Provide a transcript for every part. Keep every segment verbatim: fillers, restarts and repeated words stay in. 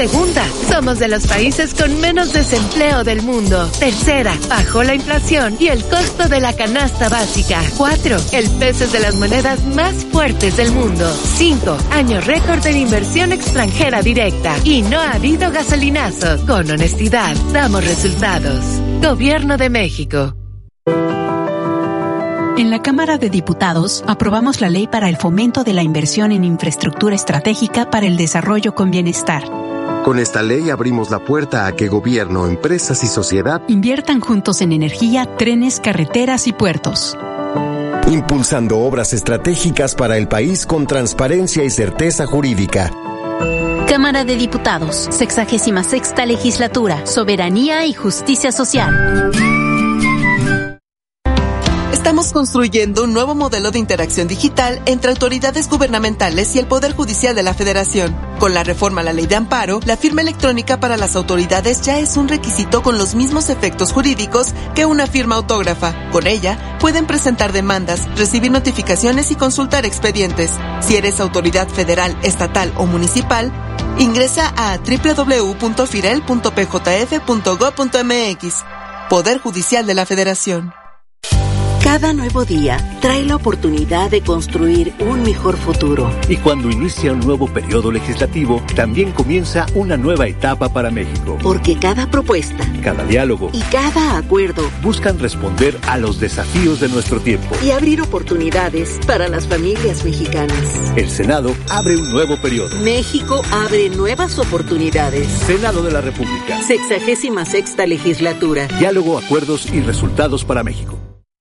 Segunda, somos de los países con menos desempleo del mundo. Tercera, bajó la inflación y el costo de la canasta básica. Cuatro, el peso es de las monedas más fuertes del mundo. Cinco, año récord en inversión extranjera directa. Y no ha habido gasolinazo. Con honestidad, damos resultados. Gobierno de México. En la Cámara de Diputados aprobamos la ley para el fomento de la inversión en infraestructura estratégica para el desarrollo con bienestar. Con esta ley abrimos la puerta a que gobierno, empresas y sociedad inviertan juntos en energía, trenes, carreteras y puertos. Impulsando obras estratégicas para el país con transparencia y certeza jurídica. Cámara de Diputados, sexagésima sexta legislatura, soberanía y justicia social. Estamos construyendo un nuevo modelo de interacción digital entre autoridades gubernamentales y el Poder Judicial de la Federación. Con la reforma a la Ley de Amparo, la firma electrónica para las autoridades ya es un requisito con los mismos efectos jurídicos que una firma autógrafa. Con ella, pueden presentar demandas, recibir notificaciones y consultar expedientes. Si eres autoridad federal, estatal o municipal, ingresa a doble u doble u doble u punto firel punto p j f punto gob punto m x. Poder Judicial de la Federación. Cada nuevo día trae la oportunidad de construir un mejor futuro. Y cuando inicia un nuevo periodo legislativo, también comienza una nueva etapa para México. Porque cada propuesta, cada diálogo y cada acuerdo buscan responder a los desafíos de nuestro tiempo y abrir oportunidades para las familias mexicanas. El Senado abre un nuevo periodo. México abre nuevas oportunidades. Senado de la República. Sexagésima sexta legislatura. Diálogo, acuerdos y resultados para México.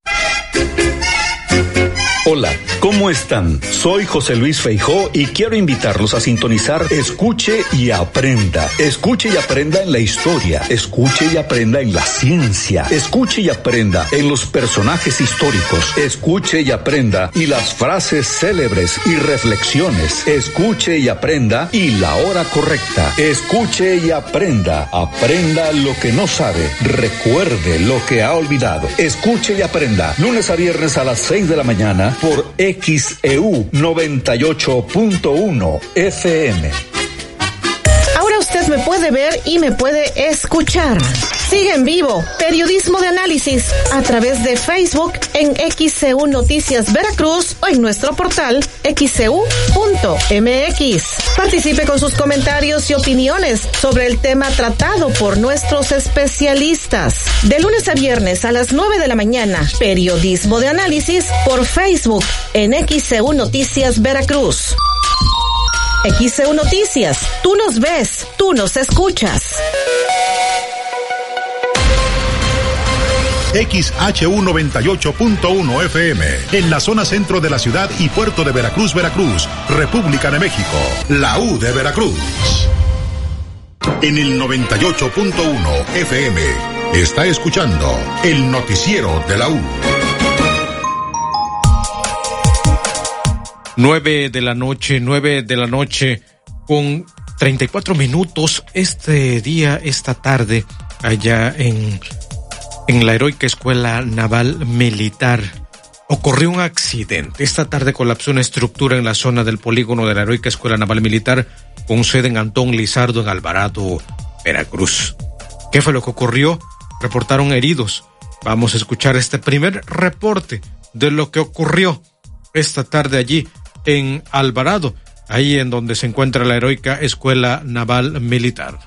Hola, ¿cómo están? Soy José Luis Feijó y quiero invitarlos a sintonizar Escuche y Aprenda. Escuche y aprenda en la historia. Escuche y aprenda en la ciencia. Escuche y aprenda en los personajes históricos. Escuche y aprenda y las frases célebres y reflexiones. Escuche y aprenda y la hora correcta. Escuche y aprenda. Aprenda lo que no sabe. Recuerde lo que ha olvidado. Escuche y aprenda. Lunes a viernes a las seis de la mañana por X E U noventa y ocho punto uno F M. Ahora usted me puede ver y me puede escuchar. Sigue en vivo Periodismo de Análisis a través de Facebook en X E U Noticias Veracruz o en nuestro portal x e u punto m x. Participe con sus comentarios y opiniones sobre el tema tratado por nuestros especialistas. De lunes a viernes a las nueve de la mañana, Periodismo de Análisis por Facebook en X E U Noticias Veracruz. X E U Noticias, tú nos ves, tú nos escuchas. X H U noventa y ocho punto uno F M, en la zona centro de la ciudad y puerto de Veracruz, Veracruz, República de México, la U de Veracruz. En el noventa y ocho punto uno F M, está escuchando el noticiero de la U. Nueve de la noche, nueve de la noche, con treinta y cuatro minutos este día, esta tarde, allá en... En la heroica Escuela Naval Militar ocurrió un accidente. Esta tarde colapsó una estructura en la zona del polígono de la heroica Escuela Naval Militar con sede en Antón Lizardo, en Alvarado, Veracruz. ¿Qué fue lo que ocurrió? Reportaron heridos. Vamos a escuchar este primer reporte de lo que ocurrió esta tarde allí en Alvarado, ahí en donde se encuentra la heroica Escuela Naval Militar.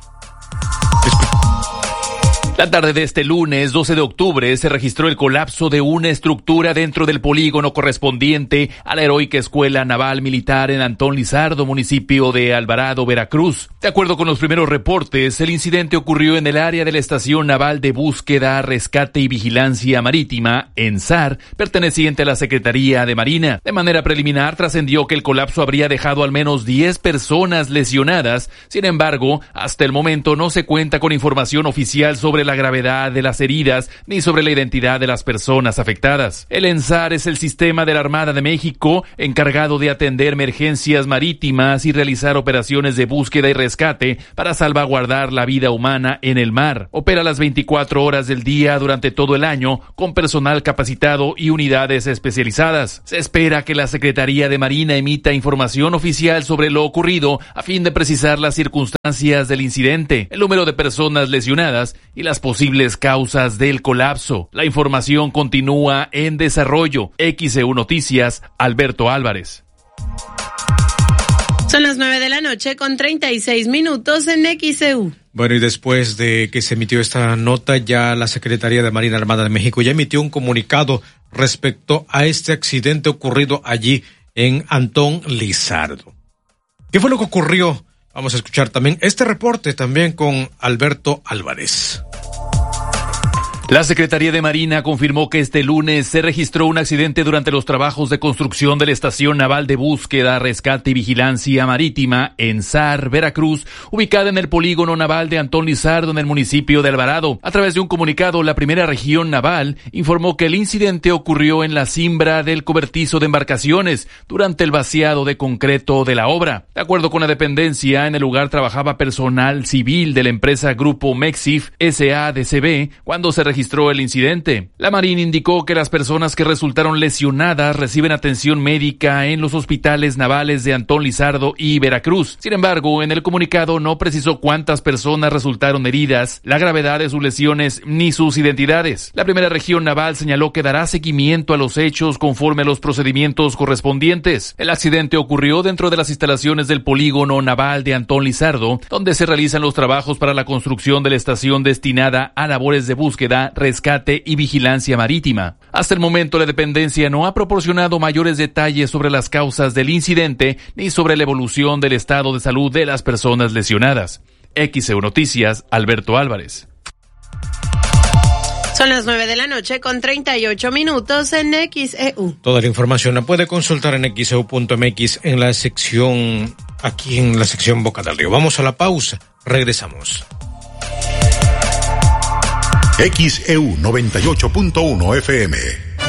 La tarde de este lunes, doce de octubre, se registró el colapso de una estructura dentro del polígono correspondiente a la heroica Escuela Naval Militar en Antón Lizardo, municipio de Alvarado, Veracruz. De acuerdo con los primeros reportes, el incidente ocurrió en el área de la Estación Naval de Búsqueda, Rescate y Vigilancia Marítima, ENSAR, perteneciente a la Secretaría de Marina. De manera preliminar, trascendió que el colapso habría dejado al menos diez personas lesionadas. Sin embargo, hasta el momento no se cuenta con información oficial sobre la la gravedad de las heridas ni sobre la identidad de las personas afectadas. El ENSAR es el sistema de la Armada de México encargado de atender emergencias marítimas y realizar operaciones de búsqueda y rescate para salvaguardar la vida humana en el mar. Opera las veinticuatro horas del día durante todo el año con personal capacitado y unidades especializadas. Se espera que la Secretaría de Marina emita información oficial sobre lo ocurrido a fin de precisar las circunstancias del incidente, el número de personas lesionadas y las posibles causas del colapso. La información continúa en desarrollo. X E U Noticias, Alberto Álvarez. Son las nueve de la noche con treinta y seis minutos en X E U. Bueno, y después de que se emitió esta nota, ya la Secretaría de Marina Armada de México ya emitió un comunicado respecto a este accidente ocurrido allí en Antón Lizardo. ¿Qué fue lo que ocurrió? Vamos a escuchar también este reporte también con Alberto Álvarez. La Secretaría de Marina confirmó que este lunes se registró un accidente durante los trabajos de construcción de la Estación Naval de Búsqueda, Rescate y Vigilancia Marítima en Zar, Veracruz, ubicada en el polígono naval de Antón Lizardo en el municipio de Alvarado. A través de un comunicado, la primera región naval informó que el incidente ocurrió en la cimbra del cobertizo de embarcaciones durante el vaciado de concreto de la obra. De acuerdo con la dependencia, en el lugar trabajaba personal civil de la empresa Grupo Mexif S A D C B cuando se registró el incidente. La Marina indicó que las personas que resultaron lesionadas reciben atención médica en los hospitales navales de Antón Lizardo y Veracruz. Sin embargo, en el comunicado no precisó cuántas personas resultaron heridas, la gravedad de sus lesiones ni sus identidades. La primera región naval señaló que dará seguimiento a los hechos conforme a los procedimientos correspondientes. El accidente ocurrió dentro de las instalaciones del polígono naval de Antón Lizardo, donde se realizan los trabajos para la construcción de la estación destinada a labores de búsqueda, rescate y vigilancia marítima. Hasta el momento, la dependencia no ha proporcionado mayores detalles sobre las causas del incidente ni sobre la evolución del estado de salud de las personas lesionadas. X E U Noticias, Alberto Álvarez. Son las nueve de la noche con treinta y ocho minutos en X E U. Toda la información la puede consultar en x e u punto m x en la sección, aquí en la sección Boca del Río. Vamos a la pausa, regresamos. X E U noventa y ocho punto uno F M.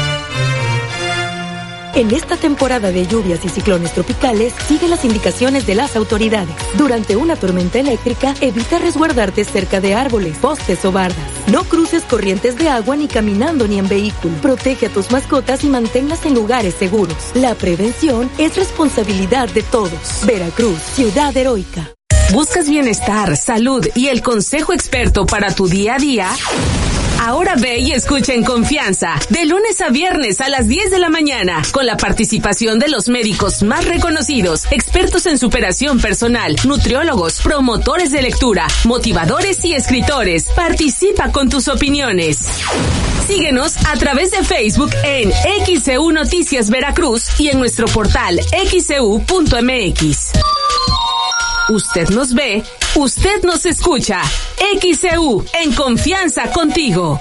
En esta temporada de lluvias y ciclones tropicales, sigue las indicaciones de las autoridades. Durante una tormenta eléctrica, evita resguardarte cerca de árboles, postes o bardas. No cruces corrientes de agua ni caminando ni en vehículo. Protege a tus mascotas y manténlas en lugares seguros. La prevención es responsabilidad de todos. Veracruz, ciudad heroica. ¿Buscas bienestar, salud y el consejo experto para tu día a día? Ahora ve y escucha en confianza, de lunes a viernes a las diez de la mañana, con la participación de los médicos más reconocidos, expertos en superación personal, nutriólogos, promotores de lectura, motivadores y escritores. Participa con tus opiniones. Síguenos a través de Facebook en X E U Noticias Veracruz y en nuestro portal x e u punto m x. Usted nos ve, usted nos escucha. X E U, en confianza contigo.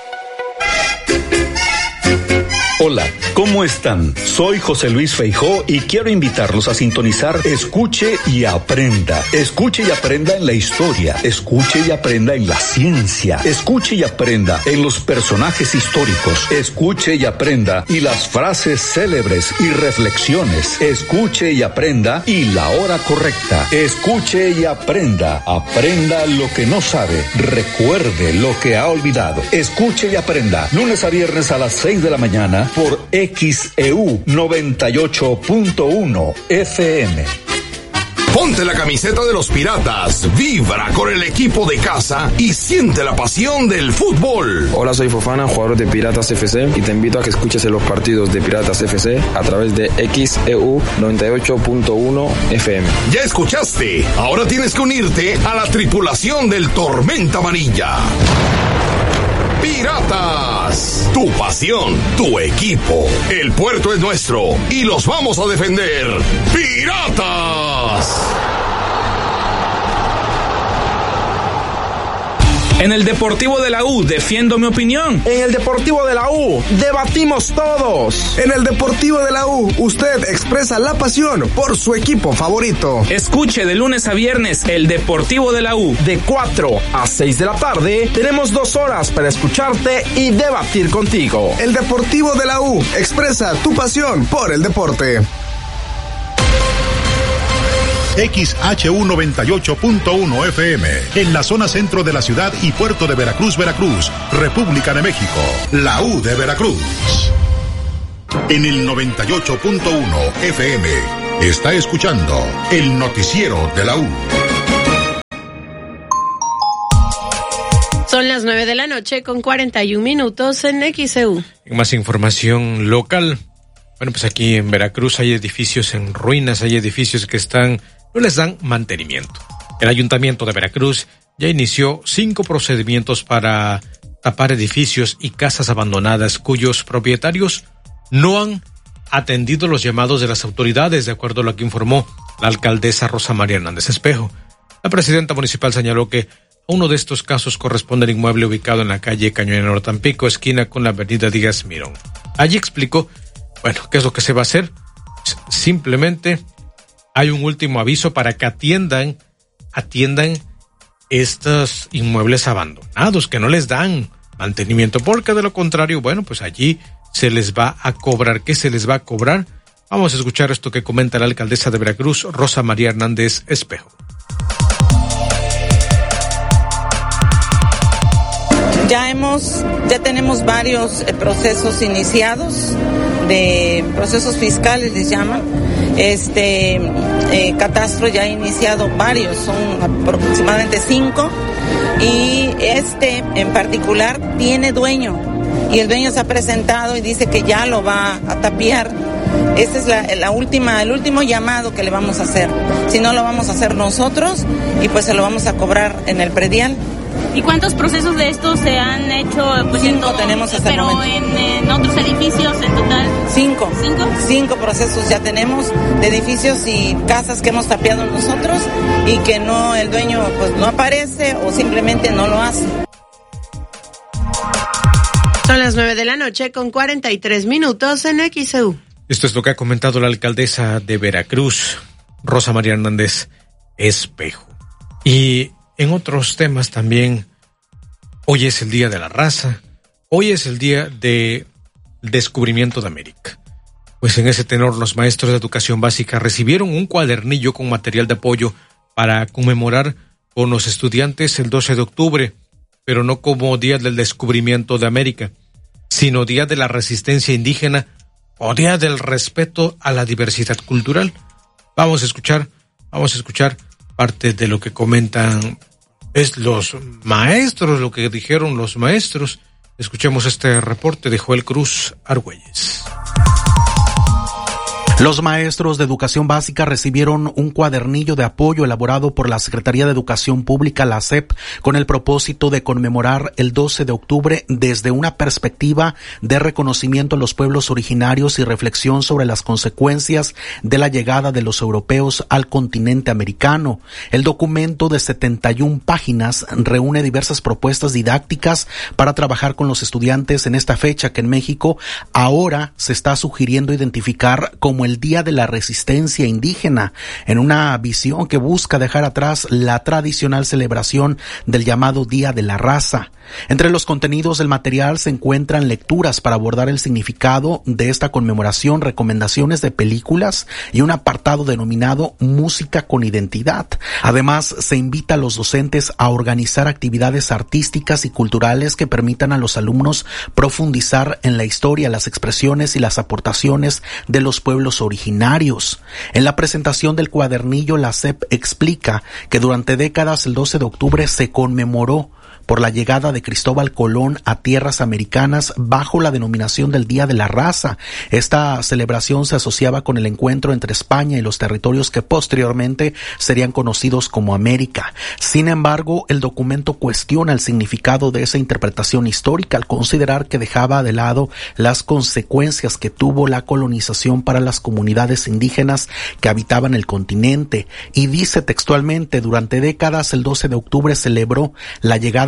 Hola, ¿cómo están? Soy José Luis Feijó y quiero invitarlos a sintonizar Escuche y Aprenda. Escuche y aprenda en la historia, escuche y aprenda en la ciencia, escuche y aprenda en los personajes históricos, escuche y aprenda y las frases célebres y reflexiones, escuche y aprenda y la hora correcta, escuche y aprenda, aprenda lo que no sabe, recuerde lo que ha olvidado, escuche y aprenda, lunes a viernes a las seis de la mañana por X E U noventa y ocho punto uno F M. Ponte la camiseta de los Piratas, vibra con el equipo de casa y siente la pasión del fútbol. Hola, soy Fofana, jugador de Piratas F C, y te invito a que escuches los partidos de Piratas F C a través de X E U noventa y ocho punto uno F M. Ya escuchaste, ahora tienes que unirte a la tripulación del Tormenta Amarilla. Piratas, tu pasión, tu equipo. El puerto es nuestro y los vamos a defender. ¡Piratas! En el Deportivo de la U defiendo mi opinión. En el Deportivo de la U debatimos todos. En el Deportivo de la U usted expresa la pasión por su equipo favorito. Escuche de lunes a viernes el Deportivo de la U. De cuatro a seis de la tarde tenemos dos horas para escucharte y debatir contigo. El Deportivo de la U expresa tu pasión por el deporte. X H U noventa y ocho punto uno F M, en la zona centro de la ciudad y puerto de Veracruz, Veracruz, República de México, la U de Veracruz. En el noventa y ocho punto uno F M, está escuchando el noticiero de la U. Son las nueve de la noche con cuarenta y un minutos en X E U. En más información local, bueno, pues aquí en Veracruz hay edificios en ruinas, hay edificios que están... no les dan mantenimiento. El Ayuntamiento de Veracruz ya inició cinco procedimientos para tapar edificios y casas abandonadas cuyos propietarios no han atendido los llamados de las autoridades, de acuerdo a lo que informó la alcaldesa Rosa María Hernández Espejo. La presidenta municipal señaló que a uno de estos casos corresponde al inmueble ubicado en la calle Cañonero Tampico, esquina con la avenida Díaz Mirón. Allí explicó, bueno, qué es lo que se va a hacer. Simplemente hay un último aviso para que atiendan, atiendan estos inmuebles abandonados, que no les dan mantenimiento, porque de lo contrario, bueno, pues allí se les va a cobrar. ¿Qué se les va a cobrar? Vamos a escuchar esto que comenta la alcaldesa de Veracruz, Rosa María Hernández Espejo. Ya hemos, ya tenemos varios eh, procesos iniciados, de procesos fiscales les llaman. Este eh, catastro ya ha iniciado varios, son aproximadamente cinco, y este en particular tiene dueño, y el dueño se ha presentado y dice que ya lo va a tapiar. Ese es la, la última, el último llamado que le vamos a hacer. Si no, lo vamos a hacer nosotros y pues se lo vamos a cobrar en el predial. ¿Y cuántos procesos de estos se han hecho? Pues Cinco en todo, tenemos hasta pero el momento. en, en otros edificios en total. Cinco. ¿Cinco? Cinco procesos ya tenemos de edificios y casas que hemos tapiado nosotros y que no, el dueño pues no aparece o simplemente no lo hace. Son las nueve de la noche con cuarenta y tres minutos en X E U. Esto es lo que ha comentado la alcaldesa de Veracruz, Rosa María Hernández Espejo. Y en otros temas también, hoy es el Día de la Raza, hoy es el Día del Descubrimiento de América. Pues en ese tenor, los maestros de educación básica recibieron un cuadernillo con material de apoyo para conmemorar con los estudiantes el doce de octubre, pero no como Día del Descubrimiento de América, sino Día de la Resistencia Indígena o Día del Respeto a la Diversidad Cultural. Vamos a escuchar, vamos a escuchar parte de lo que comentan es los maestros, lo que dijeron los maestros. Escuchemos este reporte de Joel Cruz Argüelles. Los maestros de educación básica recibieron un cuadernillo de apoyo elaborado por la Secretaría de Educación Pública, la S E P, con el propósito de conmemorar el doce de octubre desde una perspectiva de reconocimiento a los pueblos originarios y reflexión sobre las consecuencias de la llegada de los europeos al continente americano. El documento de setenta y una páginas reúne diversas propuestas didácticas para trabajar con los estudiantes en esta fecha que en México ahora se está sugiriendo identificar como el Día de la Resistencia Indígena, en una visión que busca dejar atrás la tradicional celebración del llamado Día de la Raza. Entre los contenidos del material se encuentran lecturas para abordar el significado de esta conmemoración, recomendaciones de películas y un apartado denominado Música con Identidad. Además, se invita a los docentes a organizar actividades artísticas y culturales que permitan a los alumnos profundizar en la historia, las expresiones y las aportaciones de los pueblos originarios. En la presentación del cuadernillo, la S E P explica que durante décadas el doce de octubre se conmemoró por la llegada de Cristóbal Colón a tierras americanas bajo la denominación del Día de la Raza. Esta celebración se asociaba con el encuentro entre España y los territorios que posteriormente serían conocidos como América. Sin embargo, el documento cuestiona el significado de esa interpretación histórica al considerar que dejaba de lado las consecuencias que tuvo la colonización para las comunidades indígenas que habitaban el continente. Y dice textualmente, durante décadas el doce de octubre celebró la llegada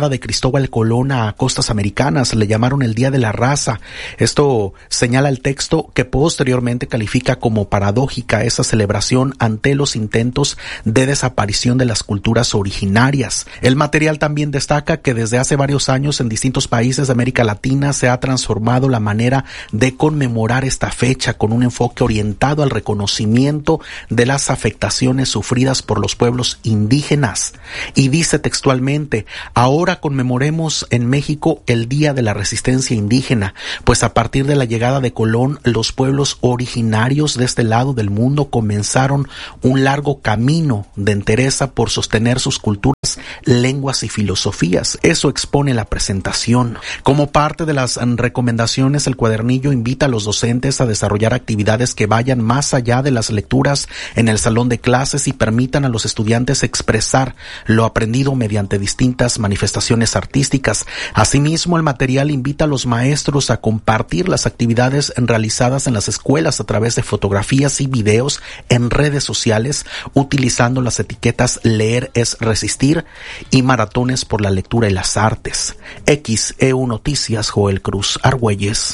de Cristóbal Colón a costas americanas. Le llamaron el Día de la Raza. Esto señala el texto, que posteriormente califica como paradójica esa celebración ante los intentos de desaparición de las culturas originarias. El material también destaca que desde hace varios años en distintos países de América Latina se ha transformado la manera de conmemorar esta fecha con un enfoque orientado al reconocimiento de las afectaciones sufridas por los pueblos indígenas. Y dice textualmente: ahora conmemoremos en México el Día de la Resistencia Indígena, pues a partir de la llegada de Colón, los pueblos originarios de este lado del mundo comenzaron un largo camino de entereza por sostener sus culturas, lenguas y filosofías. Eso expone la presentación. Como parte de las recomendaciones, el cuadernillo invita a los docentes a desarrollar actividades que vayan más allá de las lecturas en el salón de clases y permitan a los estudiantes expresar lo aprendido mediante distintas manifestaciones artísticas. Asimismo, el material invita a los maestros a compartir las actividades realizadas en las escuelas a través de fotografías y videos en redes sociales, utilizando las etiquetas Leer es Resistir y Maratones por la Lectura y las Artes. X E U Noticias, Joel Cruz Argüelles.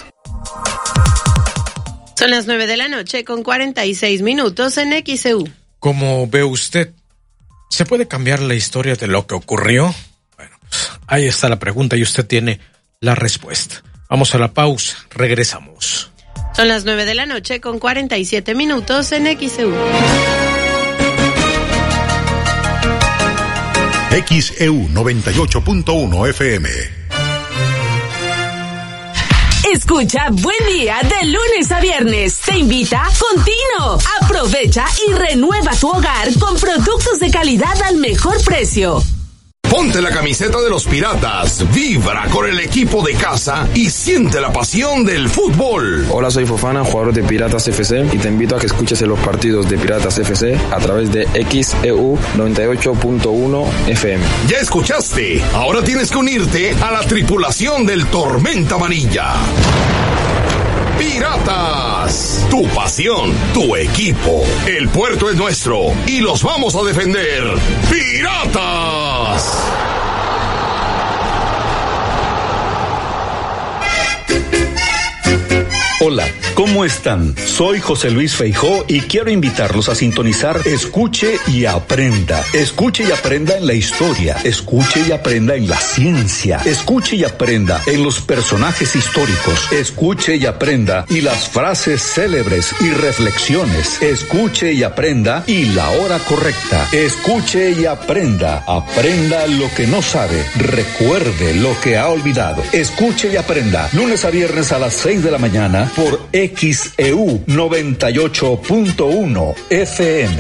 Son las nueve de la noche con cuarenta y seis minutos en X E U. Como ve usted, ¿se puede cambiar la historia de lo que ocurrió? Bueno, pues ahí está la pregunta y usted tiene la respuesta. Vamos a la pausa, regresamos. Son las nueve de la noche con cuarenta y siete minutos en X E U. X E U noventa y ocho punto uno F M. Escucha Buen Día de lunes a viernes. Te invita Contino. Aprovecha y renueva tu hogar con productos de calidad al mejor precio. Ponte la camiseta de los Piratas, vibra con el equipo de casa y siente la pasión del fútbol. Hola, soy Fofana, jugador de Piratas F C, y te invito a que escuches los partidos de Piratas F C a través de X E U noventa y ocho punto uno F M. Ya escuchaste, ahora tienes que unirte a la tripulación del Tormenta Amarilla. Piratas, tu pasión, tu equipo. El puerto es nuestro y los vamos a defender. ¡Piratas! Hola, ¿cómo están? Soy José Luis Feijó y quiero invitarlos a sintonizar Escuche y Aprenda. Escuche y aprenda en la historia, escuche y aprenda en la ciencia, escuche y aprenda en los personajes históricos, escuche y aprenda y las frases célebres y reflexiones, escuche y aprenda y la hora correcta, escuche y aprenda, aprenda lo que no sabe, recuerde lo que ha olvidado, escuche y aprenda, lunes a viernes a las seis de la mañana por X E U noventa y ocho punto uno F M.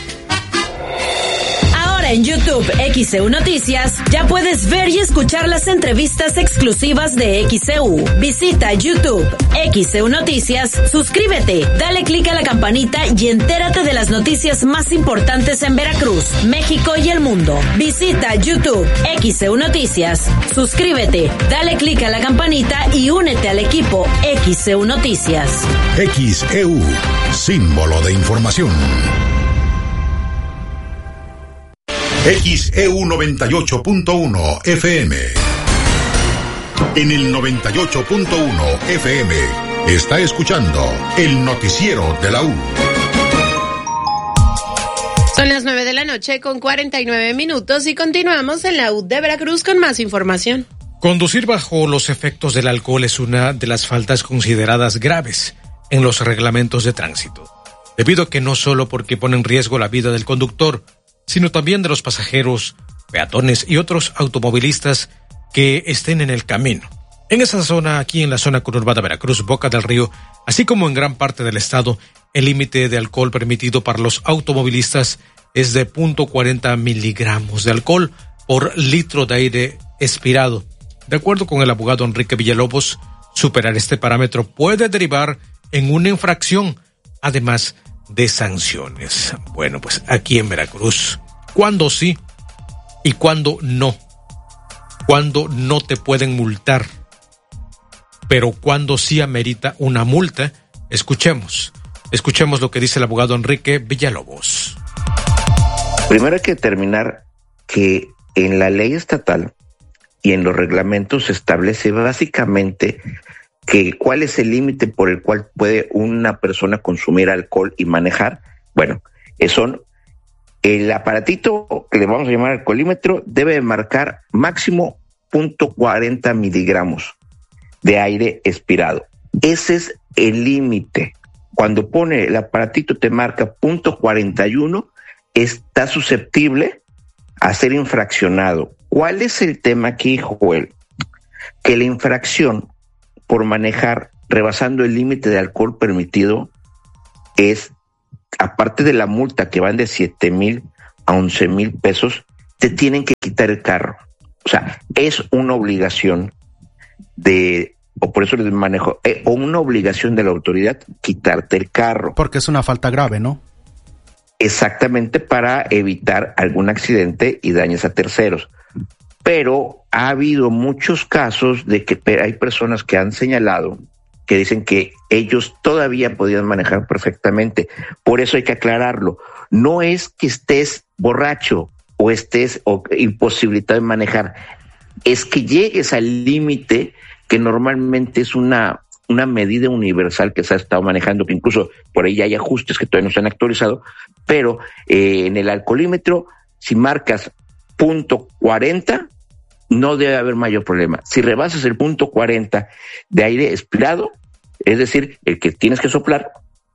Ahora en YouTube X E U Noticias ya puedes ver y escuchar las entrevistas exclusivas de X E U. Visita YouTube X E U Noticias, suscríbete, dale clic a la campanita y entérate de las noticias más importantes en Veracruz, México y el mundo. Visita YouTube X E U Noticias, suscríbete, dale clic a la campanita y únete al equipo X E U Noticias. X E U, símbolo de información. X E U noventa y ocho punto uno F M. En el noventa y ocho punto uno F M está escuchando el noticiero de la U. Son las nueve de la noche con cuarenta y nueve minutos y continuamos en la U de Veracruz con más información. Conducir bajo los efectos del alcohol es una de las faltas consideradas graves en los reglamentos de tránsito, debido a que no solo porque pone en riesgo la vida del conductor, sino también de los pasajeros, peatones y otros automovilistas que estén en el camino. En esa zona, aquí en la zona conurbada Veracruz, Boca del Río, así como en gran parte del estado, el límite de alcohol permitido para los automovilistas es de punto cuarenta miligramos de alcohol por litro de aire expirado. De acuerdo con el abogado Enrique Villalobos, superar este parámetro puede derivar en una infracción, además de sanciones. Bueno, pues aquí en Veracruz, ¿cuándo sí y cuándo no? ¿Cuándo no te pueden multar? Pero ¿cuándo sí amerita una multa? Escuchemos, escuchemos lo que dice el abogado Enrique Villalobos. Primero hay que determinar que en la ley estatal y en los reglamentos se establece básicamente que cuál es el límite por el cual puede una persona consumir alcohol y manejar. Bueno, son el aparatito que le vamos a llamar alcoholímetro debe marcar máximo punto cuarenta miligramos de aire expirado. Ese es el límite. Cuando pone el aparatito te marca punto cuarenta y uno, está susceptible a ser infraccionado. ¿Cuál es el tema aquí, Joel? Que la infracción por manejar rebasando el límite de alcohol permitido es, aparte de la multa que van de siete mil a once mil pesos, te tienen que quitar el carro. O sea, es una obligación de, o por eso les manejo, eh, o una obligación de la autoridad quitarte el carro. Porque es una falta grave, ¿no? Exactamente, para evitar algún accidente y daños a terceros. Pero ha habido muchos casos de que hay personas que han señalado que dicen que ellos todavía podían manejar perfectamente. Por eso hay que aclararlo. No es que estés borracho o estés o imposibilitado de manejar, es que llegues al límite que normalmente es una, una medida universal que se ha estado manejando, que incluso por ahí hay ajustes que todavía no se han actualizado, pero eh, en el alcoholímetro, si marcas punto cuarenta, no debe haber mayor problema. Si rebasas el punto cuarenta de aire expirado, es decir, el que tienes que soplar,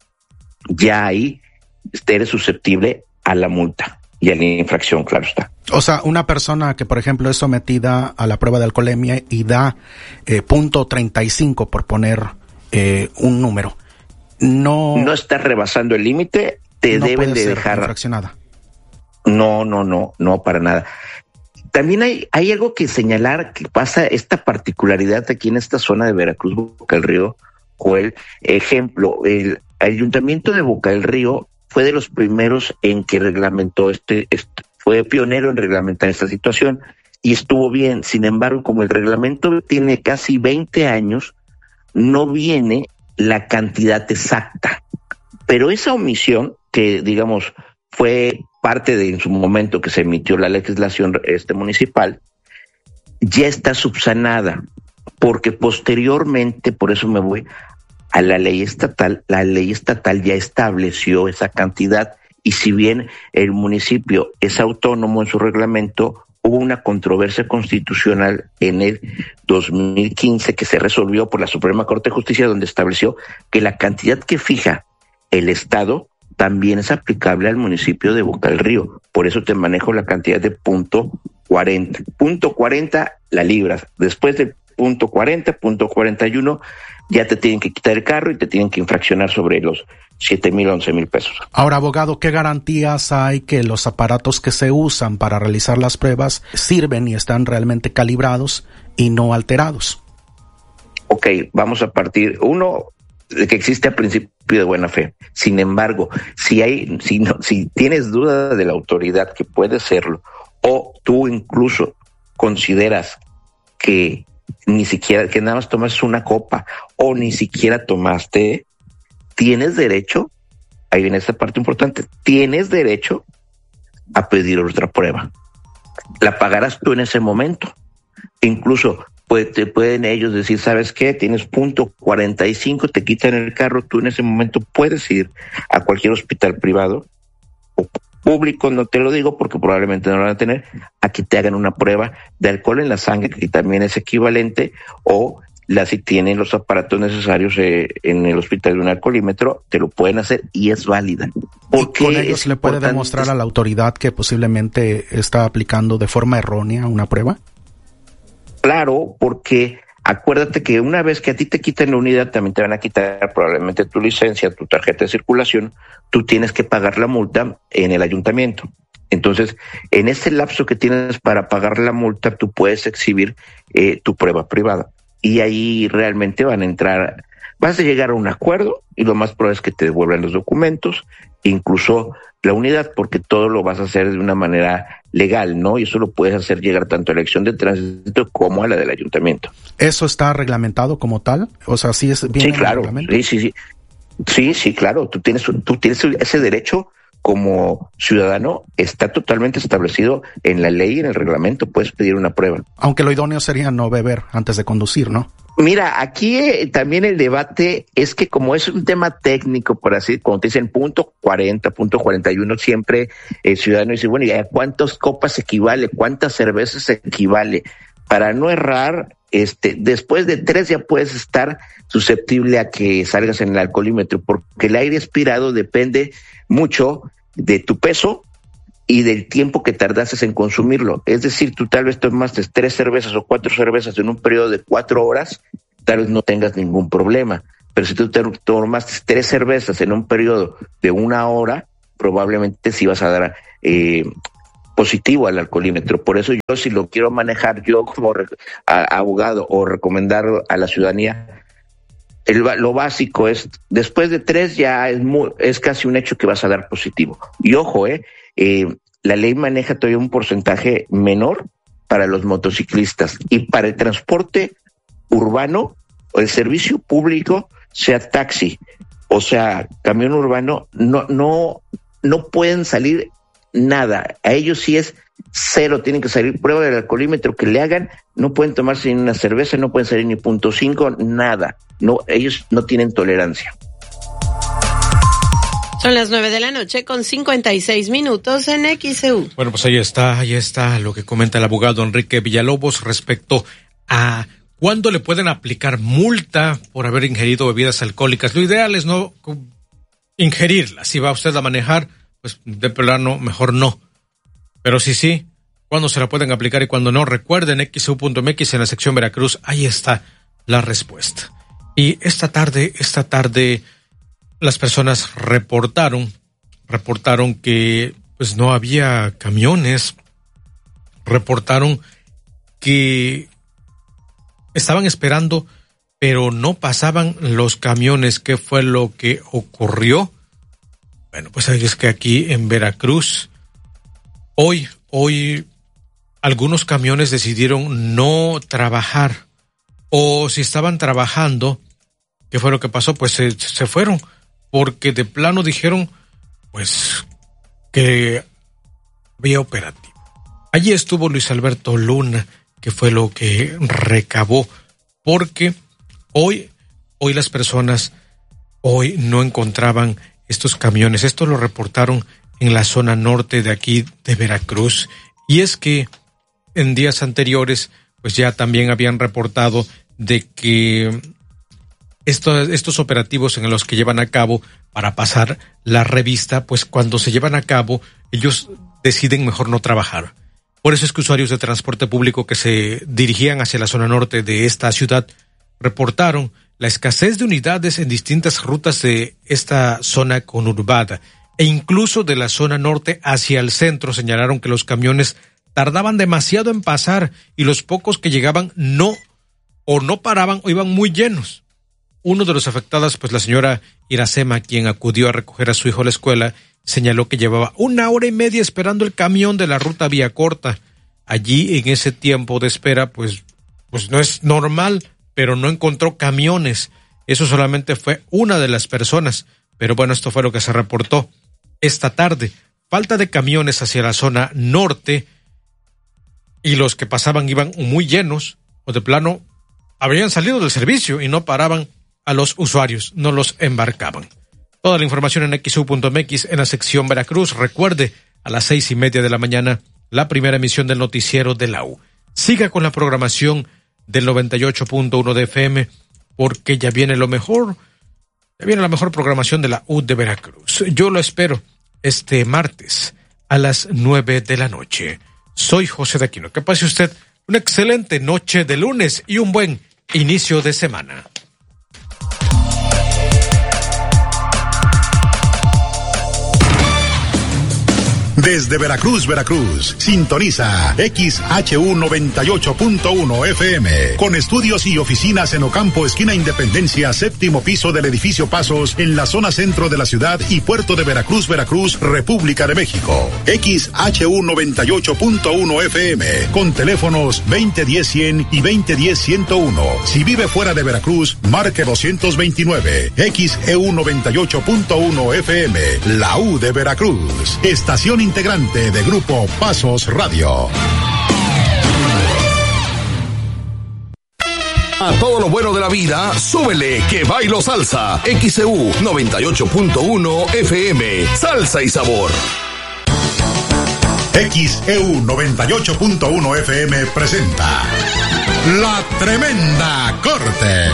ya ahí eres susceptible a la multa y a la infracción, claro está. O sea, una persona que, por ejemplo, es sometida a la prueba de alcoholemia y da eh, punto treinta y cinco, por poner eh, un número, no... No estás rebasando el límite, te no deben puede de ser dejar... infraccionada. No, no, no, no, para nada. También hay, hay algo que señalar que pasa, esta particularidad aquí en esta zona de Veracruz, Boca del Río, Joel. Ejemplo, el Ayuntamiento de Boca del Río fue de los primeros en que reglamentó este, este, fue pionero en reglamentar esta situación y estuvo bien. Sin embargo, como el reglamento tiene casi veinte años, no viene la cantidad exacta. Pero esa omisión, que digamos fue parte de en su momento que se emitió la legislación este municipal, ya está subsanada, porque posteriormente, por eso me voy a la ley estatal, la ley estatal ya estableció esa cantidad, y si bien el municipio es autónomo en su reglamento, hubo una controversia constitucional en el dos mil quince que se resolvió por la Suprema Corte de Justicia, donde estableció que la cantidad que fija el Estado también es aplicable al municipio de Boca del Río. Por eso te manejo la cantidad de punto cuarenta. Punto cuarenta la libras. Después del punto cuarenta, punto cuarenta y uno, ya te tienen que quitar el carro y te tienen que infraccionar sobre los siete mil, once mil pesos. Ahora, abogado, ¿qué garantías hay que los aparatos que se usan para realizar las pruebas sirven y están realmente calibrados y no alterados? Ok, vamos a partir, uno, de que existe a principio de buena fe. Sin embargo, si hay, si no, si tienes duda de la autoridad que puede serlo, o tú incluso consideras que ni siquiera, que nada más tomas una copa, o ni siquiera tomaste, tienes derecho, ahí viene esta parte importante, tienes derecho a pedir otra prueba. La pagarás tú en ese momento. Incluso Pues te pueden ellos decir, ¿sabes qué? Tienes punto cuarenta y cinco, te quitan el carro, tú en ese momento puedes ir a cualquier hospital privado o público, no te lo digo porque probablemente no lo van a tener, a que te hagan una prueba de alcohol en la sangre, que también es equivalente, o la si tienen los aparatos necesarios eh, en el hospital de un alcoholímetro, te lo pueden hacer y es válida. ¿Y con ellos le puede demostrar a la autoridad que posiblemente está aplicando de forma errónea una prueba? Claro, porque acuérdate que una vez que a ti te quitan la unidad, también te van a quitar probablemente tu licencia, tu tarjeta de circulación, tú tienes que pagar la multa en el ayuntamiento. Entonces, en ese lapso que tienes para pagar la multa, tú puedes exhibir eh, tu prueba privada. Y ahí realmente van a entrar, vas a llegar a un acuerdo y lo más probable es que te devuelvan los documentos, incluso la unidad, porque todo lo vas a hacer de una manera legal, ¿no? Y eso lo puedes hacer llegar tanto a la elección de tránsito como a la del ayuntamiento. ¿Eso está reglamentado como tal? O sea, ¿sí es bien? Sí, claro, sí, sí, sí. Sí, sí, claro, tú tienes, tú tienes ese derecho como ciudadano está totalmente establecido en la ley y en el reglamento, puedes pedir una prueba. Aunque lo idóneo sería no beber antes de conducir, ¿no? Mira, aquí eh, también el debate es que como es un tema técnico, por así, cuando te dicen punto cuarenta, punto cuarenta y uno, siempre el ciudadano dice, bueno, ¿y a cuántas copas equivale? ¿Cuántas cervezas equivale? Para no errar, este, después de tres ya puedes estar susceptible a que salgas en el alcoholímetro, porque el aire expirado depende mucho de tu peso y del tiempo que tardases en consumirlo. Es decir, tú tal vez tomaste tres cervezas o cuatro cervezas en un periodo de cuatro horas, tal vez no tengas ningún problema. Pero si tú te tomaste tres cervezas en un periodo de una hora, probablemente sí vas a dar eh, positivo al alcoholímetro. Por eso yo, si lo quiero manejar yo como re, a, abogado o recomendar a la ciudadanía, el, lo básico es, después de tres ya es, muy, es casi un hecho que vas a dar positivo. Y ojo, eh, eh, la ley maneja todavía un porcentaje menor para los motociclistas y para el transporte urbano o el servicio público, sea taxi o sea camión urbano, no, no, no pueden salir nada. A ellos sí es cero, tienen que salir prueba del alcoholímetro que le hagan, no pueden tomarse ni una cerveza, no pueden salir ni punto cinco, nada. No, ellos no tienen tolerancia. Son las nueve de la noche con cincuenta y seis minutos en X C U. Bueno, pues ahí está, ahí está lo que comenta el abogado Enrique Villalobos respecto a cuándo le pueden aplicar multa por haber ingerido bebidas alcohólicas. Lo ideal es no ingerirlas. Si va usted a manejar, pues de plano mejor no. Pero sí, sí, cuándo se la pueden aplicar y cuándo no. Recuerden, X C U punto M X en la sección Veracruz, ahí está la respuesta. Y esta tarde, esta tarde, las personas reportaron, reportaron que pues no había camiones, reportaron que estaban esperando, pero no pasaban los camiones. ¿Qué fue lo que ocurrió? Bueno, pues es que aquí en Veracruz, hoy, hoy, algunos camiones decidieron no trabajar, o si estaban trabajando, ¿qué fue lo que pasó? Pues se, se fueron, porque de plano dijeron, pues, que había operativo. Allí estuvo Luis Alberto Luna, que fue lo que recabó, porque hoy, hoy las personas, hoy no encontraban estos camiones. Esto lo reportaron en la zona norte de aquí de Veracruz, y es que en días anteriores, pues ya también habían reportado de que estos, estos operativos en los que llevan a cabo para pasar la revista, pues cuando se llevan a cabo, ellos deciden mejor no trabajar. Por eso es que usuarios de transporte público que se dirigían hacia la zona norte de esta ciudad reportaron la escasez de unidades en distintas rutas de esta zona conurbada e incluso de la zona norte hacia el centro. Señalaron que los camiones tardaban demasiado en pasar y los pocos que llegaban no o no paraban o iban muy llenos. Uno de los afectados, pues la señora Iracema, quien acudió a recoger a su hijo a la escuela, señaló que llevaba una hora y media esperando el camión de la ruta Vía Corta. Allí, en ese tiempo de espera, pues, pues no es normal, pero no encontró camiones. Eso solamente fue una de las personas. Pero bueno, esto fue lo que se reportó esta tarde. Falta de camiones hacia la zona norte y los que pasaban iban muy llenos o de plano habrían salido del servicio y no paraban a los usuarios, no los embarcaban. Toda la información en X U punto M X en la sección Veracruz. Recuerde, a las seis y media de la mañana, la primera emisión del noticiero de la U. Siga con la programación del noventa y ocho punto uno de F M, porque ya viene lo mejor, ya viene la mejor programación de la U de Veracruz. Yo lo espero este martes a las nueve de la noche. Soy José de Aquino. Que pase usted una excelente noche de lunes y un buen inicio de semana. Desde Veracruz, Veracruz, sintoniza X H U noventa y ocho punto uno F M, con estudios y oficinas en Ocampo, esquina Independencia, séptimo piso del edificio Pasos, en la zona centro de la ciudad y puerto de Veracruz, Veracruz, República de México. X H U noventa y ocho punto uno F M, con teléfonos veinte diez cien y veinte diez ciento uno. Si vive fuera de Veracruz, marque doscientos veintinueve. X E U noventa y ocho punto uno F M, la U de Veracruz, estación integrante de Grupo Pasos Radio. A todo lo bueno de la vida, súbele que bailo salsa. X E U noventa y ocho punto uno F M, salsa y sabor. X E U noventa y ocho punto uno F M presenta La Tremenda Corte.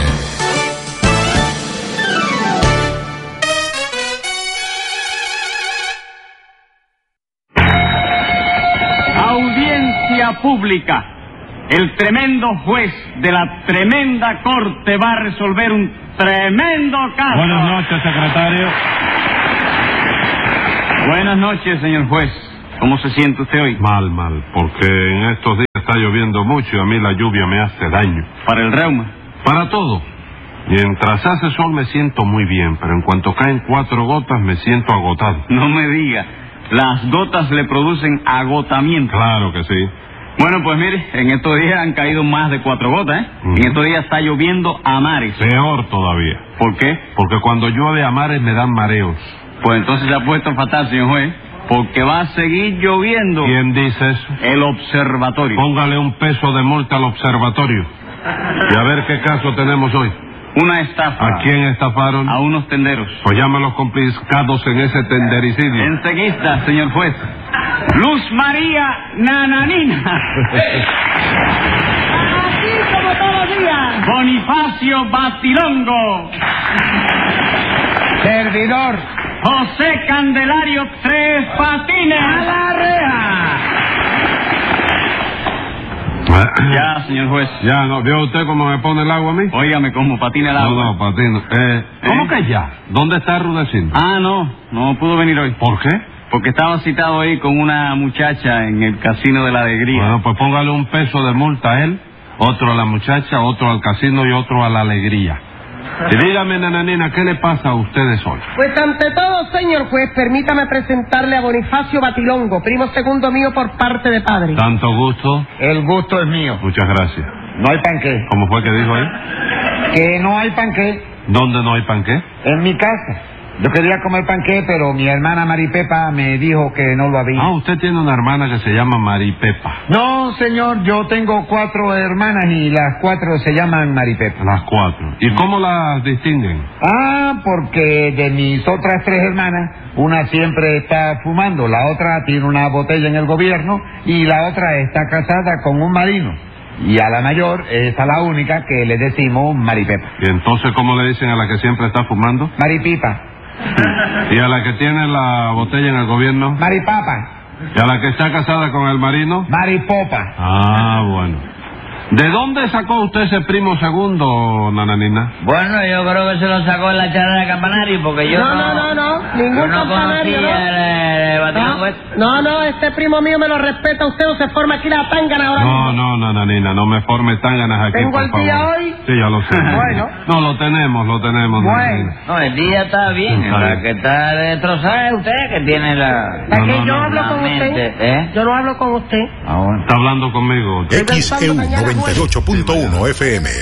Audiencia pública. El tremendo juez de la tremenda corte va a resolver un tremendo caso. Buenas noches, secretario. Buenas noches, señor juez. ¿Cómo se siente usted hoy? Mal, mal, porque en estos días está lloviendo mucho y a mí la lluvia me hace daño. ¿Para el reuma? Para todo. Mientras hace sol me siento muy bien, pero en cuanto caen cuatro gotas me siento agotado. No me diga. Las gotas le producen agotamiento. Claro que sí. Bueno, pues mire, en estos días han caído más de cuatro gotas, ¿eh? Uh-huh. En estos días está lloviendo a mares. Peor todavía. ¿Por qué? Porque cuando llueve a mares me dan mareos. Pues entonces se ha puesto fatal, señor juez, porque va a seguir lloviendo. ¿Quién dice eso? El observatorio. Póngale un peso de multa al observatorio. Y a ver qué caso tenemos hoy. Una estafa. ¿A quién estafaron? A unos tenderos. Pues llame a los complicados en ese tendericidio. Enseguida, señor juez. Luz María Nananina. Así como todos los días. Bonifacio Batilongo. Servidor. José Candelario Tres Patines. A la reja. Ya, señor juez. Ya, ¿no? ¿Vio usted cómo me pone el agua a mí? Óigame, ¿cómo patina el agua? No, no, patino. Eh, ¿Cómo ¿Eh? que ya? ¿Dónde está Rudecindo? Ah, no, no pudo venir hoy. ¿Por qué? Porque estaba citado ahí con una muchacha en el Casino de la Alegría. Bueno, pues póngale un peso de multa a él, otro a la muchacha, otro al casino y otro a la alegría. Y dígame, nananina, ¿qué le pasa a ustedes hoy? Pues ante todo, señor juez, permítame presentarle a Bonifacio Batilongo, primo segundo mío por parte de padre. ¿Tanto gusto? El gusto es mío. Muchas gracias. ¿No hay panqué? ¿Cómo fue que dijo ahí? Que no hay panqué. ¿Dónde no hay panqué? En mi casa. Yo quería comer panqué, pero mi hermana Maripepa me dijo que no lo había. Ah, usted tiene una hermana que se llama Maripepa. No, señor, yo tengo cuatro hermanas y las cuatro se llaman Maripepa. Las cuatro. ¿Y cómo las distinguen? Ah, porque de mis otras tres hermanas, una siempre está fumando, la otra tiene una botella en el gobierno y la otra está casada con un marino. Y a la mayor es a la única que le decimos Maripepa. ¿Y entonces cómo le dicen a la que siempre está fumando? Maripipa. ¿Y a la que tiene la botella en el gobierno? Maripapa. ¿Y a la que está casada con el marino? Maripopa. Ah, bueno. ¿De dónde sacó usted ese primo segundo, nananina? Bueno, yo creo que se lo sacó en la charla de campanario, porque yo no... No, no, no, no, ningún yo no campanario, conocía ¿no? el, el Batilongo este. No, no, este primo mío me lo respeta usted o se forma aquí la tángana ahora No, mismo. no, nananina, no me forme tánganas aquí, ¿Tengo por el favor. día hoy? Sí, ya lo sé. Bueno. No, lo tenemos, lo tenemos. Bueno. Nananina. No, el día está bien, Está la bien. que está destrozada es usted, que tiene la... Es No, que no, yo no, hablo la con mente, usted. ¿eh? Yo no hablo con usted. Ah, bueno. Está hablando conmigo. X E U noventa y ocho punto uno F M.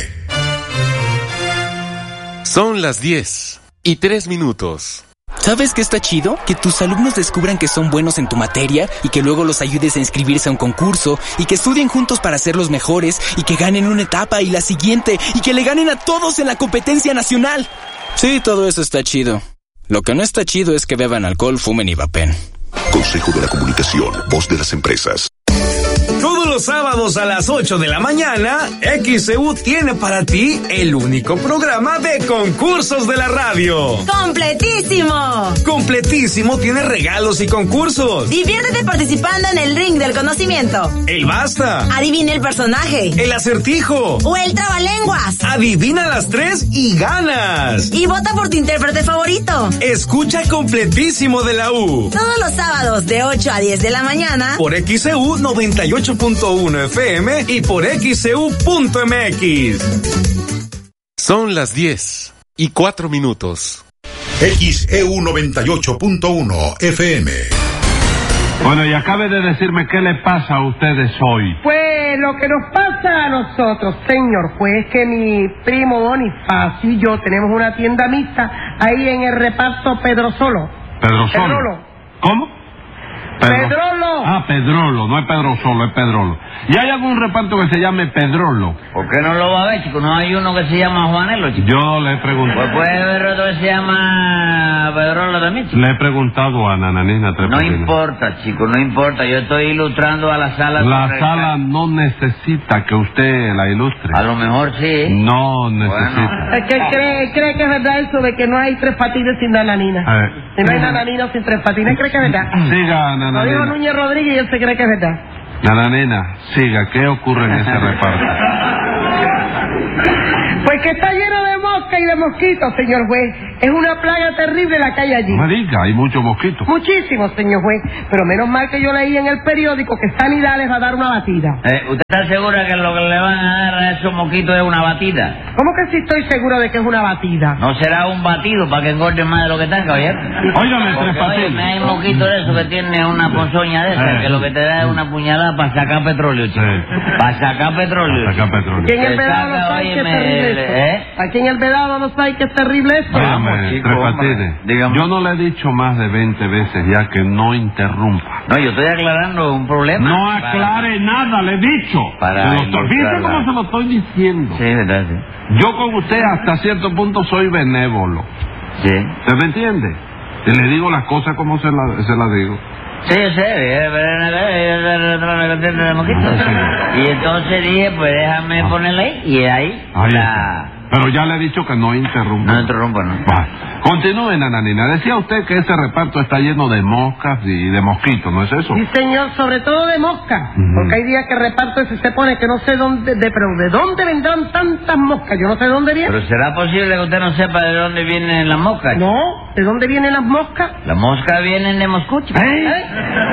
Son las diez y tres minutos. ¿Sabes qué está chido? Que tus alumnos descubran que son buenos en tu materia y que luego los ayudes a inscribirse a un concurso y que estudien juntos para ser los mejores y que ganen una etapa y la siguiente y que le ganen a todos en la competencia nacional. Sí, todo eso está chido. Lo que no está chido es que beban alcohol, fumen y vapen. Consejo de la Comunicación, voz de las empresas. Todos los los sábados a las ocho de la mañana, X C U tiene para ti el único programa de concursos de la radio. ¡Completísimo! Completísimo tiene regalos y concursos. Diviértete participando en el ring del conocimiento. El basta. Adivina el personaje. El acertijo. O el trabalenguas. Adivina las tres y ganas. Y vota por tu intérprete favorito. Escucha Completísimo de la U. Todos los sábados de ocho a diez de la mañana. Por X C U noventa y ocho punto uno F M y por X C U punto M X. Son las diez y cuatro minutos. X E U noventa y ocho punto uno F M. Bueno, y acabe de decirme qué le pasa a ustedes hoy. Pues lo que nos pasa a nosotros, señor juez, es que mi primo Bonifacio y yo tenemos una tienda mixta ahí en el reparto Pedro Solo. Pedro Solo. Pedrolo. ¿Cómo? Pedro. Pedrolo. Ah, Pedrolo, no es Pedro Solo, es Pedrolo. ¿Y hay algún reparto que se llame Pedrolo? ¿Por qué no lo va a ver, chico? ¿No hay uno que se llama Juanelo, chico? Yo le he preguntado. Pues puede haber otro que se llama Pedrolo también, chico. Le he preguntado a Nananina Tres No Patines. importa, chico, no importa. Yo estoy ilustrando a la sala. La correcta. sala no necesita que usted la ilustre. A lo mejor sí. No necesita. Bueno. Es que cree, cree que es verdad eso de que no hay Tres Patines sin Nananina. A ver. Si no hay Nananina sin Tres Patines, cree que es verdad. Siga, Lo dijo Nananina. Núñez Rodríguez y él se cree que es verdad. Nananina, siga. ¿Qué ocurre en ese reparto? Pues que está lleno de moscas y de mosquitos, señor juez. Es una plaga terrible la que hay allí. No me diga, hay muchos mosquitos. Muchísimos, señor juez. Pero menos mal que yo leí en el periódico que Sanidad les va a dar una batida. Eh, ¿Usted está segura que lo que le van a dar a esos mosquitos es una batida? ¿Cómo que sí estoy seguro de que es una batida? ¿No será un batido para que engorden más de lo que están, caballero? Óigame, Tres Patines. Oye, hay mosquitos de esos que tienen una ponzoña de esa, Eh. que lo que te da es una puñalada para sacar petróleo, chico. Sí. Para sacar petróleo. Para sacar petróleo. Aquí en el Te Vedado no saca, sabe que es óyeme, terrible esto. ¿eh? Aquí en el Vedado no sabe que es terrible esto. Óigame, chico, Tres hombre. Patines. Dígame. Yo no le he dicho más de veinte veces ya que no interrumpa. No, yo estoy aclarando un problema. No aclare nada, le he dicho. Para Se lo estoy- Fíjese ilustrar cómo la- se lo estoy diciendo. Sí, verdad, sí. Yo con usted hasta cierto punto soy benévolo. Sí. ¿Se me entiende? Y le digo las cosas como se las se las digo. Sí, yo sé, y entonces dije, pues déjame ponerla ahí, y ahí, Ahí la... está. Pero ya le he dicho que no interrumpa. No interrumpa, ¿no? Va. Continúe, Nananina. Decía usted que ese reparto está lleno de moscas y de mosquitos, ¿no es eso? Sí, señor, sobre todo de moscas. Ujú. Porque hay días que reparto ese se pone que no sé dónde, de, pero ¿de dónde vendrán tantas moscas? Yo no sé de dónde vienen. Pero ¿será posible que usted no sepa de dónde vienen las moscas? No, ¿de dónde vienen las moscas? Las moscas vienen de Moscú, chico. ¿Eh?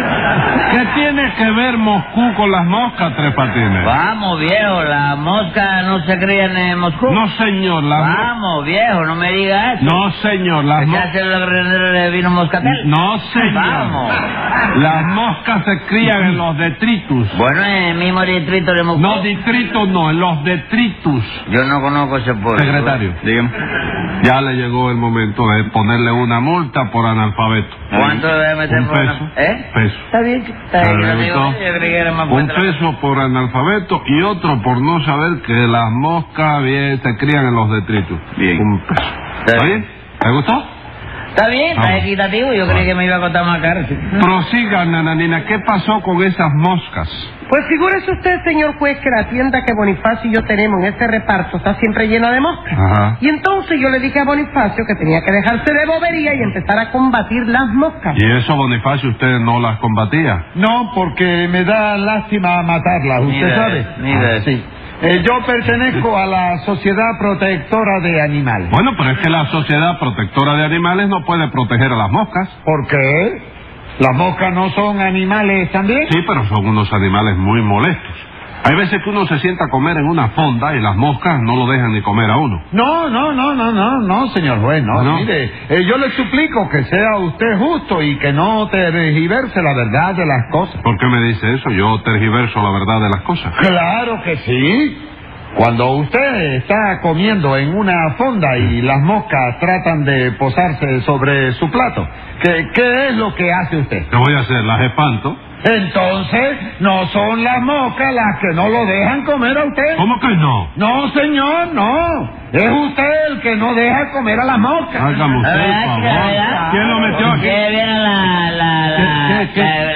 ¿Qué tiene que ver Moscú con las moscas, Tres Patines? Vamos, viejo, las moscas no se crían en Moscú. No, señor, las moscas... Vamos, viejo, no me diga eso. No, señor, las ¿Se moscas... hace el de vino moscatel? No, señor. Vamos. Las moscas se crían en los detritus. Bueno, en el mismo distrito de Moscú. No, distritos no, en los detritus. Yo no conozco ese pueblo. Secretario, dígame. Ya le llegó el momento de ponerle una multa por analfabeto. ¿Cuánto debe meter Un por peso. una- ¿Eh? Peso. Está bien, está bien. ¿Le Yo digo, gustó? yo creí que era más Un fuerte la cosa. peso por analfabeto y otro por no saber que las moscas bien, se crían en los detritus. Bien. Un peso. ¿Está bien? ¿Le gustó? Está bien, está Vamos. equitativo. Yo creí que me iba a costar más caro. Prosiga, Nananina. ¿Qué pasó con esas moscas? Pues figúrese usted, señor juez, que la tienda que Bonifacio y yo tenemos en ese reparto está siempre llena de moscas. Ajá. Y entonces yo le dije a Bonifacio que tenía que dejarse de bobería y empezar a combatir las moscas. ¿Y eso, Bonifacio, usted no las combatía? No, porque me da lástima matarlas, usted Mira, sabe. mira. Sí. Eh, yo pertenezco a la Sociedad Protectora de Animales. Bueno, pero es que la Sociedad Protectora de Animales no puede proteger a las moscas. ¿Por qué? ¿Las moscas no son animales también? Sí, pero son unos animales muy molestos. Hay veces que uno se sienta a comer en una fonda y las moscas no lo dejan ni comer a uno. No, no, no, no, no, no, señor juez, no. ¿No? Mire, eh, yo le suplico que sea usted justo y que no tergiverse la verdad de las cosas. ¿Por qué me dice eso? Yo tergiverso la verdad de las cosas. Claro que sí. Cuando usted está comiendo en una fonda y las moscas tratan de posarse sobre su plato, ¿qué, qué es lo que hace usted? ¿Qué voy a hacer? ¿Las espanto? Entonces, no son las moscas las que no lo dejan comer a usted. ¿Cómo que no? No, señor, no. Es usted el que no deja comer a las moscas. Hágame usted, ¿Verdad, por chica, favor. verdad? ¿Quién lo metió aquí? Que viene la... la, la, ¿Qué, qué, la, la- qué?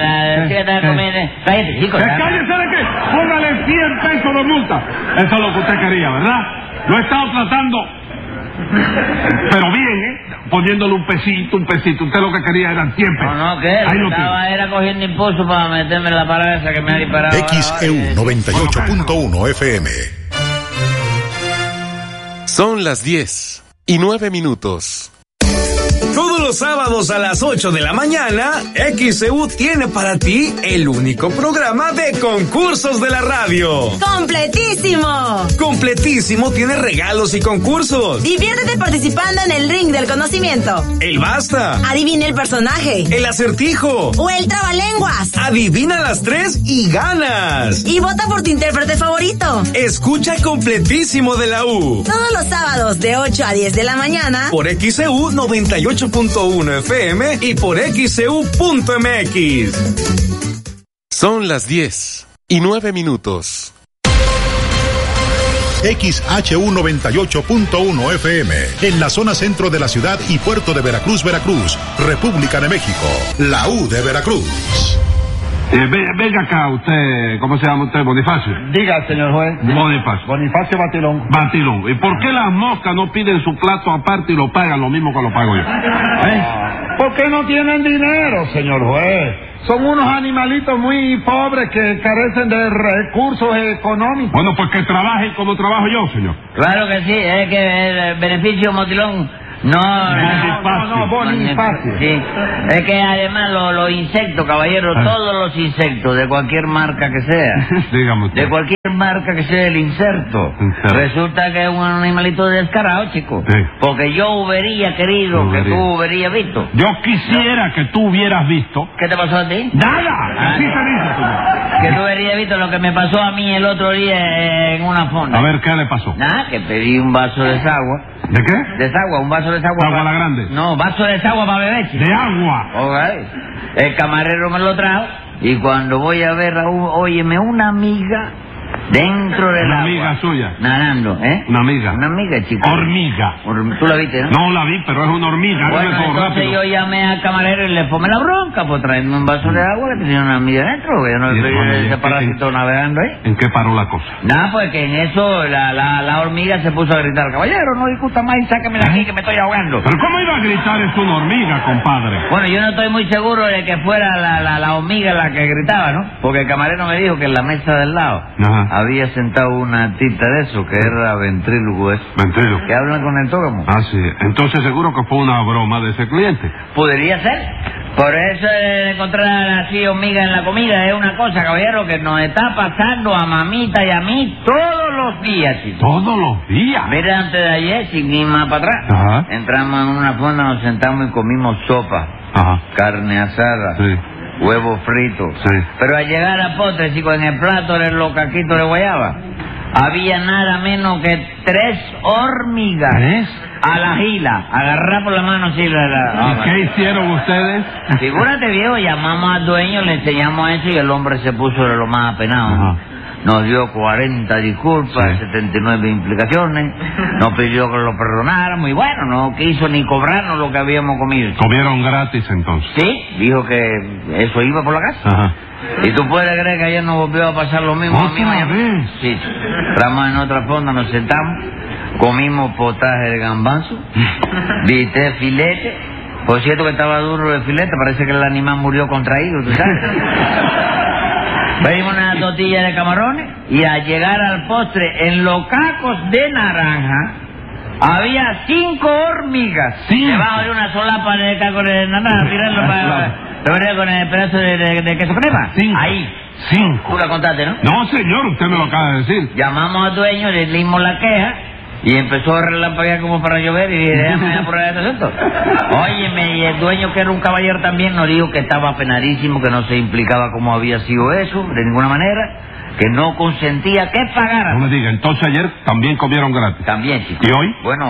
chica está comiendo. Cállate, chico. ¿Que cállese de qué? Póngale cien pesos de multa. Eso es lo que usted quería, ¿verdad? Lo he estado tratando, pero bien, ¿eh? Poniéndole un pesito, un pesito. Usted lo que quería eran cien pesos. No, no, ¿qué? Ahí Lo lo que estaba era cogiendo impulso para meterme en la parada esa que me ha disparado. X E U noventa y ocho punto uno F M. Son las diez y nueve minutos. Todos los sábados a las ocho de la mañana, X C U tiene para ti el único programa de concursos de la radio. ¡Completísimo! Completísimo tiene regalos y concursos. Diviértete participando en el ring del conocimiento. El basta. Adivina el personaje. El acertijo. O el trabalenguas. Adivina las tres y ganas. Y vota por tu intérprete favorito. Escucha Completísimo de la U. Todos los sábados de ocho a diez de la mañana. Por X C U noventa y ocho punto uno F M y por X C U punto M X. Son las diez y nueve minutos. X H U noventa y ocho punto uno F M, en la zona centro de la ciudad y puerto de Veracruz, Veracruz, República de México, la U de Veracruz. Eh, ve- venga acá, usted, ¿cómo se llama usted? Bonifacio. Diga, señor juez. Bonifacio. Bonifacio Batilón. Batilón. ¿Y por qué las moscas no piden su plato aparte y lo pagan lo mismo que lo pago yo? ¿Eh? ¿Por qué no tienen dinero, señor juez? Son unos animalitos muy pobres que carecen de recursos económicos. Bueno, pues que trabajen como trabajo yo, señor. Claro que sí, es que el beneficio motilón. No, Bonifacio. No, no, Bonifacio. Sí, es que además los, los insectos, caballero, Ah. todos los insectos, de cualquier marca que sea, Dígame usted. de cualquier marca que sea el inserto, Inserto. resulta que es un animalito descarado, chico. Sí. Porque yo hubiera querido Hubiera. que tú hubieras visto. Yo quisiera que tú hubieras visto. ¿Qué te pasó a ti? ¡Nada! Ah, Así se dice, señor. Que tú hubieras visto lo que me pasó a mí el otro día en una fonda. A ver, ¿qué le pasó? Nada, que pedí un vaso de desagua. ¿De qué? Desagua, un vaso de desagua. ¿Agua pa- la grande? No, vaso de desagua para beber, chico. De agua. Ok. El camarero me lo trajo y cuando voy a ver a un, óyeme, una amiga dentro del Una agua. amiga suya. Nadando, ¿eh? Una amiga. Una amiga, chico. Hormiga. Horm- ¿Tú la viste, no? No la vi, pero es una hormiga. Bueno, Hágame todo entonces rápido. yo llamé al camarero y le formé la bronca por traerme un vaso de agua que tenía una amiga dentro, que yo no Y estoy bueno, ¿y ese en qué- parásito navegando ahí. ¿En qué paró la cosa? Nada, pues que en eso la, la, la hormiga se puso a gritar, caballero, no discuta más y sáqueme de aquí que me estoy ahogando. ¿Pero cómo iba a gritar? Es una hormiga, compadre. Bueno, yo no estoy muy seguro de que fuera la, la, la hormiga la que gritaba, ¿no? Porque el camarero me dijo que en la mesa del lado Ajá. había sentado una tita de eso, que era ventrílogo eso. Mentira. Que hablan con el tógamo. Ah, sí. Entonces seguro que fue una broma de ese cliente. Podría ser. Por eso eh, encontrar así hormiga en la comida es una cosa, caballero, que nos está pasando a mamita y a mí todos los días, chico. Todos los días. Mira, antes de ayer, sin ir más para atrás, Ajá. entramos en una fonda, nos sentamos y comimos sopa, Ajá. carne asada, Sí. huevos fritos. Sí. Pero al llegar al postre, chico, en el plato de los caquitos de guayaba, había nada menos que tres hormigas. ¿Tres? A la gila, agarrar por la mano así la... la- ¿Y qué hicieron ustedes? Figúrate, viejo, llamamos al dueño, le enseñamos eso y el hombre se puso de lo más apenado. Ajá. Nos dio cuarenta disculpas, Sí. setenta y nueve implicaciones, nos pidió que lo perdonáramos y bueno, no quiso ni cobrarnos lo que habíamos comido. Comieron gratis entonces. Sí, dijo que eso iba por la casa. Ajá. ¿Y tú puedes creer que ayer nos volvió a pasar lo mismo a mí ¿Otra mañana? vez? Sí, entramos en otra fonda, nos sentamos, comimos potaje de gambanzo, viste filete. Por cierto que estaba duro el filete, parece que el animal murió contraído, ¿tú sabes? Pedimos una tortilla de camarones y al llegar al postre, en los cacos de naranja, había cinco hormigas. Cinco. Debajo de una solapa de caco de naranja, tirando para... ¿Te veré con el pedazo de, de, de queso crema? Cinco. Ahí. Cinco. Tú la contaste, ¿no? No, señor, usted me lo acaba de decir. Llamamos al dueño, le dimos la queja y empezó a relampaguear como para llover y dije, déjame apurar este asunto. Óyeme, y el dueño, que era un caballero también, nos dijo que estaba apenadísimo, que no se implicaba cómo había sido eso, de ninguna manera, que no consentía que No pagaran. me diga, entonces ayer también comieron gratis. También, chicos. ¿Y hoy? Bueno,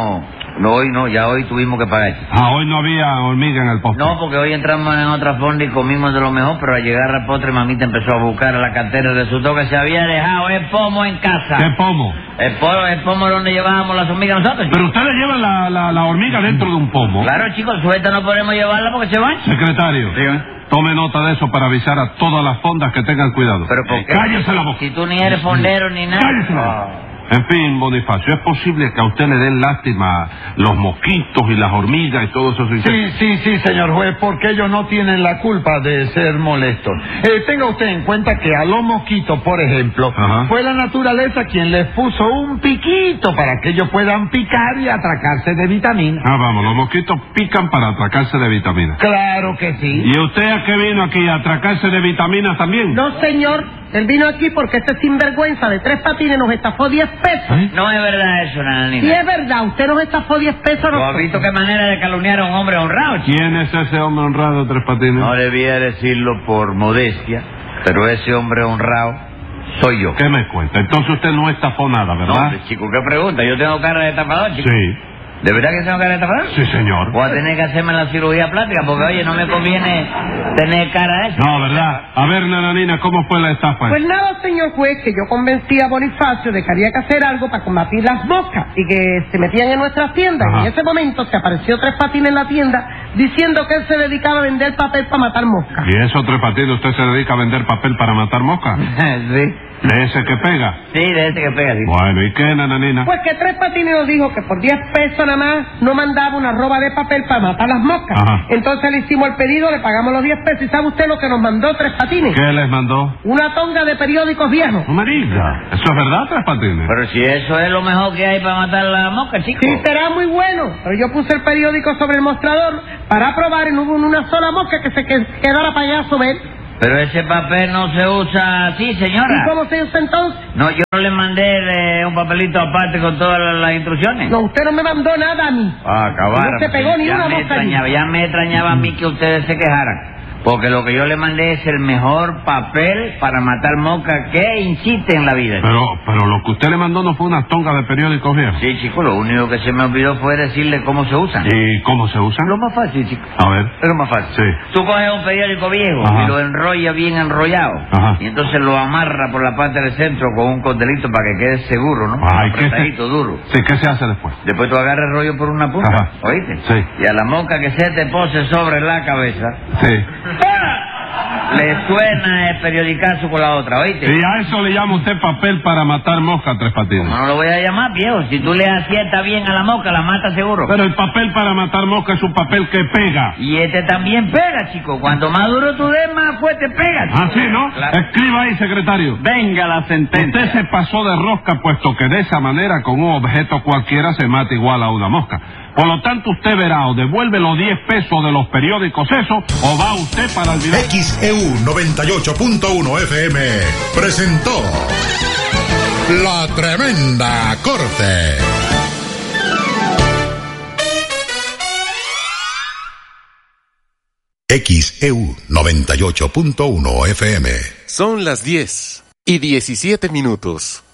No, hoy no, ya hoy tuvimos que pagar. Ah, hoy no había hormiga en el postre. No, porque hoy entramos en otra fonda y comimos de lo mejor, pero al llegar al postre, mamita empezó a buscar a la cartera. Resultó que se había dejado el pomo en casa. ¿Qué pomo? El pomo, el pomo donde llevábamos las hormigas nosotros. Pero ustedes llevan la, la, la hormiga dentro de un pomo. Claro, chicos, suelta no podemos llevarla porque se va. Secretario. Dígame. Tome nota de eso para avisar a todas las fondas que tengan cuidado. ¿Pero por qué? ¡Cállese la boca! Si tú ni eres fondero ni nada. ¡Cállese la boca! En fin, Bonifacio, ¿es posible que a usted le den lástima los mosquitos y las hormigas y todo eso? Sí, sí, sí, señor juez, porque ellos no tienen la culpa de ser molestos. Eh, tenga usted en cuenta que a los mosquitos, por ejemplo, Ajá. fue la naturaleza quien les puso un piquito para que ellos puedan picar y atracarse de vitaminas. Ah, vamos, los mosquitos pican para atracarse de vitaminas. Claro que sí. ¿Y usted a qué vino aquí? ¿A atracarse de vitaminas también? No, señor. Él vino aquí porque este sinvergüenza de tres patines nos estafó diez pesos. ¿Eh? No es verdad eso, nananina. Sí es verdad, usted nos estafó diez pesos. ¿Tú has visto qué manera de calumniar a un hombre honrado, chico? ¿Quién es ese hombre honrado, Tres Patines? No debía decirlo por modestia, pero ese hombre honrado soy yo. ¿Qué me cuenta? Entonces usted no estafó nada, ¿verdad? No, chico, ¿qué pregunta? Yo tengo cara de estafador, chico. Sí. ¿De verdad que tengo cara de estafador? Sí, señor. Voy a tener que hacerme la cirugía plástica porque, oye, no me conviene tener cara de eso. No, ¿verdad? A ver, nananina, ¿cómo fue la estafa? Pues nada, señor juez, que yo convencí a Bonifacio de que había que hacer algo para combatir las moscas y que se metían en nuestras tiendas. Ajá. Y en ese momento se apareció Tres Patines en la tienda diciendo que él se dedicaba a vender papel para matar moscas. ¿Y eso, Tres Patines, usted se dedica a vender papel para matar moscas? Sí. ¿De ese que pega? Sí, de ese que pega, sí. Bueno, ¿y qué, nananina? Pues que Tres Patines nos dijo que por diez pesos nada más no mandaba una roba de papel para matar las moscas. Ajá. Entonces le hicimos el pedido, le pagamos los diez pesos. ¿Y sabe usted lo que nos mandó Tres Patines? ¿Qué les mandó? Una tonga de periódicos viejos. No me diga. ¿Eso es verdad, Tres Patines? Pero si eso es lo mejor que hay para matar las moscas, chico. Sí, será muy bueno. Pero yo puse el periódico sobre el mostrador para probar y no hubo una sola mosca que se quedara para allá sobre él. Pero ese papel no se usa así, señora. ¿Y cómo se usa entonces? No, yo no le mandé eh, un papelito aparte con todas las, las instrucciones. No, usted no me mandó nada a mí. Ah, acabar. No se pegó ni ya una me mosca extrañaba, allí. Ya me extrañaba a mí que ustedes se quejaran. Porque lo que yo le mandé es el mejor papel para matar moscas que insiste en la vida. Pero, pero lo que usted le mandó no fue una tonga de periódicos viejos. Sí, chico, lo único que se me olvidó fue decirle cómo se usan. ¿Y cómo se usan? Lo más fácil, chico. A ver. Es lo más fácil. Sí. Tú coges un periódico viejo Ajá. y lo enrollas bien enrollado. Ajá. Y entonces lo amarra por la parte del centro con un cordelito para que quede seguro, ¿no? Ay, apretadito, ¿qué se... duro. Sí, ¿qué se hace después? Después tú agarras el rollo por una punta, Ajá. ¿oíste? Sí. Y a la mosca que se te pose sobre la cabeza, Sí. le suena el periodicazo con la otra, ¿oíste? Y a eso le llama usted papel para matar moscas, Tres Patines. ¿Cómo no lo voy a llamar, viejo? Si tú le aciertas bien a la mosca, la mata seguro. Pero el papel para matar moscas es un papel que pega. Y este también pega, chico. Cuanto más duro tú des, más fuerte pega, chico. ¿Ah, sí, no? Claro. Escriba ahí, secretario. Venga la sentencia. Usted se pasó de rosca, puesto que de esa manera con un objeto cualquiera se mata igual a una mosca. Por lo tanto, usted verá o devuelve los diez pesos de los periódicos eso, o va usted para el video. X E U noventa y ocho punto uno F M presentó La Tremenda Corte. X E U noventa y ocho punto uno F M. Son las diez y diecisiete minutos.